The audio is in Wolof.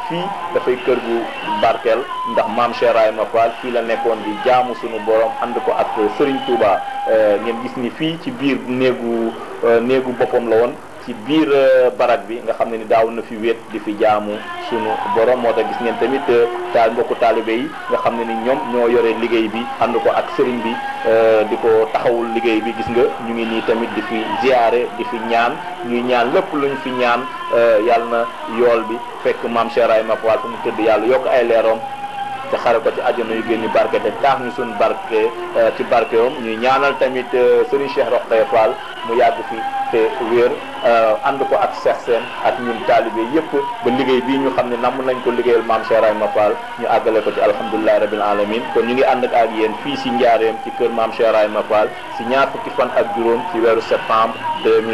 fii dafay kër gu barkeel ndax maam Cheikh Ibrahima Fall fii la nekkoon di jaamu sunu borom ànd ko ak Serigne Touba ngeen gis ni fii ci biir néegu boppam la woon ci biir barak bi nga xam ne ni daaw na fi wéet di fi jaamu sunu borom moo tax gis ngeen tamit mbokku taalibe yi nga xam ne ni ñoom ñoo yore liggéey bi ànd ko ak sëriñ bi di ko taxawul liggéey bi gis nga ñu ngi nii tamit di fi ziyaare di fi ñaan ñuy ñaan lépp luñ fi ñaan yàlla na yool bi fekk maam Cheikh Ibrahima Fall fu mu tëdd yàlla yokk ay leeroom te xare ko ci àjjana yu génn barke te taax ñu suñu barke ci barkeewam ñuy ñaanal tamit Serigne Cheikh Rokhaya Fall mu yàgg fi te wéer ànd ko ak Cheikh Sène ak ñun taalibe yëpp ba liggéey bii ñu xam ne namm nañ ko liggéeyal maam Cheikh Ibrahima Fall ñu àggale ko ci alhamdulillahi rabbil alamin kon ñu ngi ànd ak yéen fii si Njaareem ci kër maam Cheikh Ibrahima Fall si ñaar fukki fan ak juróom ci weeru septembre